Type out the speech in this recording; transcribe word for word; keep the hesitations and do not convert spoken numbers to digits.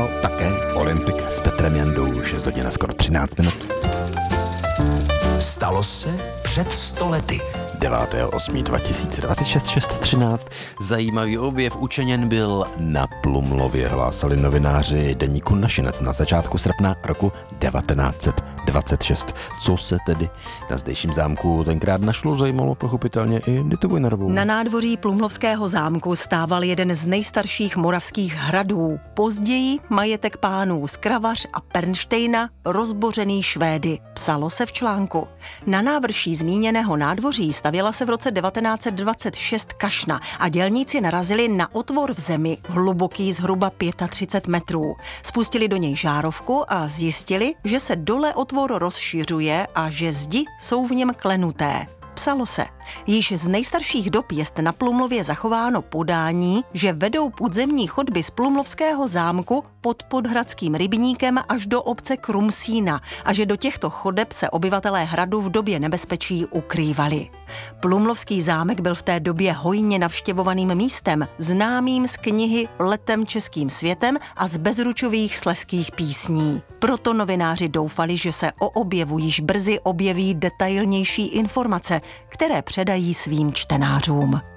dál také Olympik s Petrem Jandou, šest hodin a skoro třináct minut. Stalo se před sto lety. devátého osmého dva tisíce dvacet šest, šest třináct. Zajímavý objev učeněn byl na Plumlově, hlásali novináři deníku Našinec na začátku srpna roku devatenáct set dvacet šest. Co se tedy na zdejším zámku tenkrát našlo, zajímalo pochopitelně i Ditu Vojnarovou. Na nádvoří Plumlovského zámku stával jeden z nejstarších moravských hradů. Později majetek pánů z Kravař a Pernštejna, rozbořený Švédy. Psalo se v článku. Na návrší zmíněného nádvoří stavěla se v roce devatenáct set dvacet šest kašna a dělníci narazili na otvor v zemi, hluboký zhruba třicet pět metrů. Spustili do něj žárovku a zjistili, že se dole otvor rozšiřuje a že zdi jsou v něm klenuté. Psalo se. Již z nejstarších dob jest na Plumlově zachováno podání, že vedou podzemní chodby z Plumlovského zámku pod Podhradským rybníkem až do obce Krumsína a že do těchto chodeb se obyvatelé hradu v době nebezpečí ukrývali. Plumlovský zámek byl v té době hojně navštěvovaným místem, známým z knihy Letem českým světem a z bezručových slezských písní. Proto novináři doufali, že se o objevu již brzy objeví detailnější informace, které předají svým čtenářům.